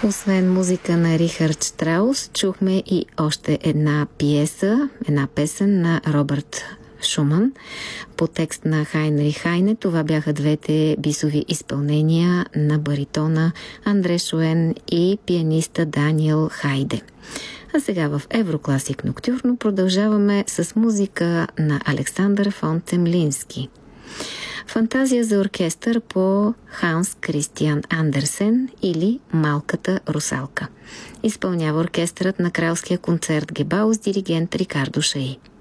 Освен музика на Рихард Штраус, чухме и още една песен на Робърт Шуман по текст на Хайнрих Хайне. Това бяха двете бисови изпълнения на баритона Андре Шуен и пианиста Даниел Хайде. А сега в Еврокласик Ноктюрно продължаваме с музика на Александър фон Цемлински. Фантазия за оркестър по Ханс Кристиан Андерсен или Малката русалка. Изпълнява оркестърът на Кралския концерт Гебау с диригент Рикардо Шаи.